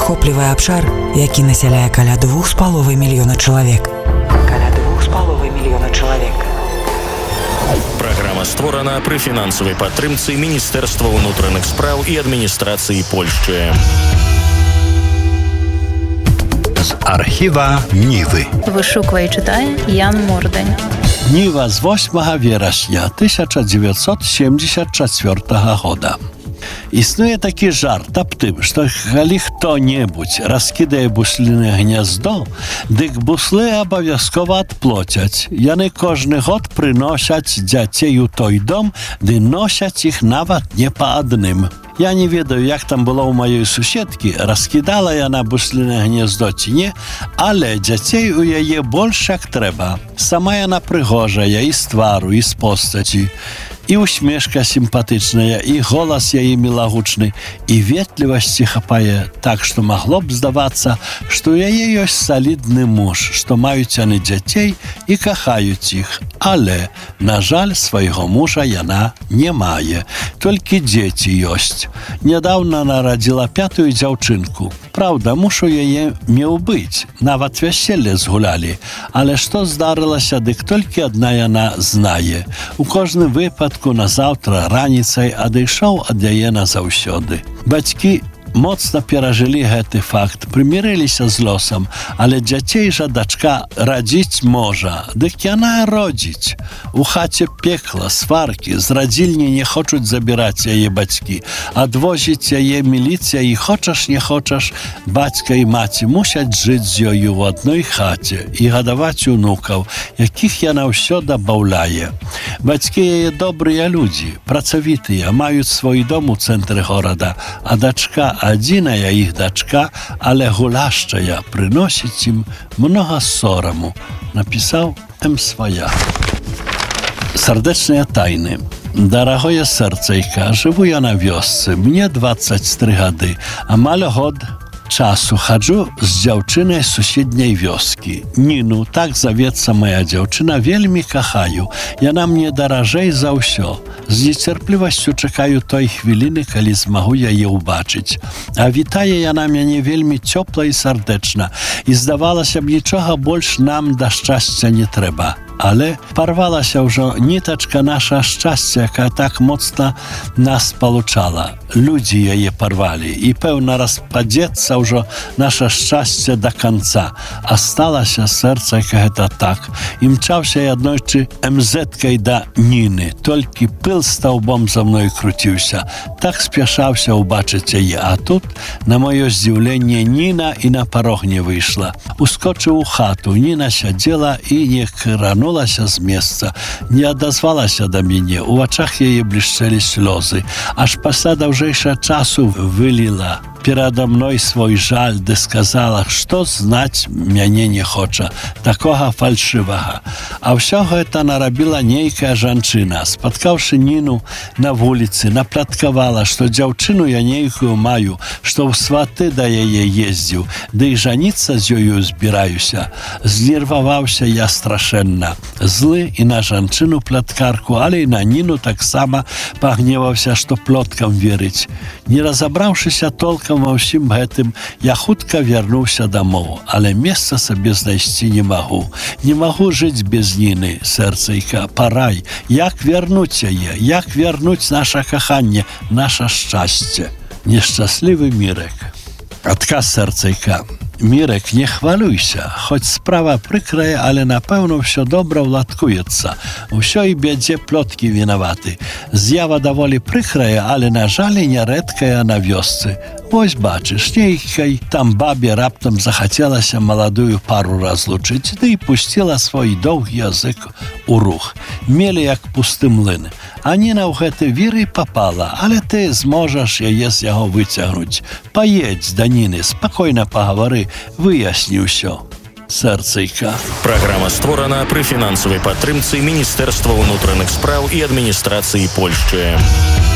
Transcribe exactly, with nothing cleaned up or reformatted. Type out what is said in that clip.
захоплівае абшар, які насяляе каля двух з паловай мільёна чалавек. Каля двух з паловай мільёна чалавек. Праграма створана пры фінансавай падтрымцы Міністэрства ўнутраных спраў і адміністрацыі Польшчы. З архіва Нівы. Вышуквае і чытае Ян Мордань. Ніва з восьмага верасня тысяча дзевяцьсот семьдесят чацвёртага года. Існуе такі жарт аб тым, што калі хто-небудзь раскідае бусліны гняздо, дык буслы абавязкова адплоцяць. Яны кожны год прыносяць дзяцей у той дом, ды носяць іх нават не па адным. Я не ведаю, як там было ў маёй суседкі, раскідала яна бусліны гняздо ці не, але дзяцей у яе больш як трэба. Сама яна прыгожая і з твару, і з постаці. І усмешка сімпатычная, і голас яе мілагучны, і ветлівасці хапае, так што магло б здавацца, што ў яе ёсць салідны муж, што маюць яны дзяцей і кахаюць іх. Але, на жаль, свайго мужа яна не мае, толькі дзеці ёсць. Нядаўна нарадзіла пятую дзяўчынку. Праўда, муж у яе меў быць, нават вяселле згулялі, але што здарылася, дык толькі адна яна знае. У кожным выпадку назаўтра раніцай адышоў ад яе назаўсёды. Бацькі моцна перажылі гэты факт, прымірыліся з лосам, але дзяцей жа дачка радзіць можа, дык яна родзіць. У хаце пекла, сваркі, з радзільні не хочуць забіраць яе бацькі, адвозіць яе міліцыя і хочаш не хочаш, бацька і маці мусяць жыць з ёю ў адной хаце і гадаваць унукаў, якіх яна ўсё дабаўляе. Бацькі яе добрыя людзі, працавітыя, маюць свой дом у цэнтры горада, а дачка адзіная іх дачка, але гуляшчая, прыносіць ім многа сораму, напісаў М. Свая. Сардэчныя тайны. Дарагое сэрцайка, жыву я на вёсцы, мне дваццаць тры гады, амаль год часу хаджу з дзяўчынай суседняй вёскі. Ніну, так завецца моя дзяўчына, вельмі кахаю. Яна мне даражэй за ўсё. З нецярплівасцю чакаю той хвіліны, калі змагу яе ўбачыць. А вітае яна мяне вельмі цёпла і сардэчна. І здавалася б, нічога больш нам да шчасця не трэба. Але парвалася ўжо нітачка наша шчасця, якая так моцна нас спалучала. Людзі яе парвалі, і, пэўна, распадзецца ўжо наша шчасце да канца. Асталася сэрца, як гэта так. І мчаўся я аднойчы эмзэткай да Ніны. Толькі пыл стаўбом за мной круціўся. Так спяшаўся ўбачыць яе. А тут, на маё здзіўленне, Ніна і на парог не выйшла. Ускочыў у хату. Ніна сядзела і не кранулася з месца. Не адазвалася да мяне. У вачах яе блішчэлі слёзы. Аж пасля даўжэйшага часу выліла перада мной свой жаль, ды сказала, што знаць мяне не хоча, такога фальшывага. А ўсё гэта нарабіла нейкая жанчына. Спаткаўшы Ніну на вуліцы, напляткавала, што дзяўчыну я нейкую маю, што ў сваты да яе ездзіў, ды і жаніцца з ёю збіраюся. Знерваваўся я страшэнна. Злы і на жанчыну пляткарку, але і на Ніну таксама пагневаўся, што плоткам верыць. Не разабраўшыся толкам ва ўсім гэтым, я хутка вярнуўся дамоў, але месца сабе знайсці не магу. Не магу жыць без Ніны, сэрцайка, парай. Як вярнуць яе? Як вярнуць наша каханне, наша шчасце? Нешчаслівы Мірек. Адказ сэрцайка. Мірек, не хвалюйся, хоць справа прыкрая, але напэўна ўсё добра ўладкуецца. Усё і бядзе плоткі вінаваты. З'ява даволі прыкрая, але, на жаль, нярэдкая на вёсцы. Вось бачыш, нейкай там бабе раптам захацелася маладую пару разлучыць, ды і пусціла свой доўгі язык у рух. Мелі як пусты млын. А Ніна ў гэты вір і папала, але ты зможаш яе з яго выцягнуць. Паедзь да Ніны, спакойна пагавары, выясні ўсё. Сэрцайка. Праграма створана пры фінансавай падтрымцы Міністэрства ўнутраных спраў і адміністрацыі Польшчы.